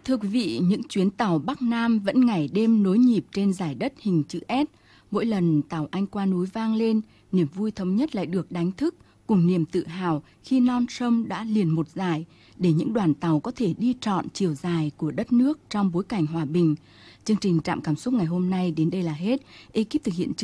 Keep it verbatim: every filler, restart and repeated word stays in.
Thưa quý vị, những chuyến tàu Bắc Nam vẫn ngày đêm nối nhịp trên dải đất hình chữ S. Mỗi lần tàu Anh qua núi vang lên, niềm vui thống nhất lại được đánh thức, cùng niềm tự hào khi non sông đã liền một dải, để những đoàn tàu có thể đi trọn chiều dài của đất nước trong bối cảnh hòa bình. Chương trình Trạm Cảm xúc ngày hôm nay đến đây là hết. Ekip thực hiện chương